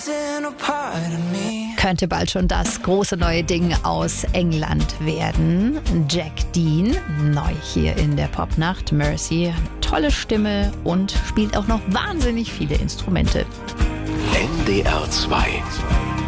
Könnte bald schon das große neue Ding aus England werden. Jack Dean, neu hier in der Popnacht. Mercy, eine tolle Stimme und spielt auch noch wahnsinnig viele Instrumente. NDR 2